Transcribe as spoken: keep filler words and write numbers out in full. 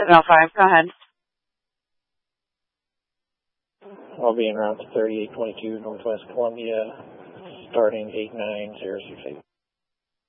seven oh five, go ahead. I'll be en route to thirty-eight twenty-two Northwest Columbia, starting eight nine zero six eight.